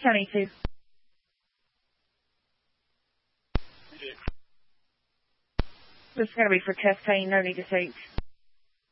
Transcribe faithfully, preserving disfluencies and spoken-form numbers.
seventy-two. This is going to be for test pain, no need to search.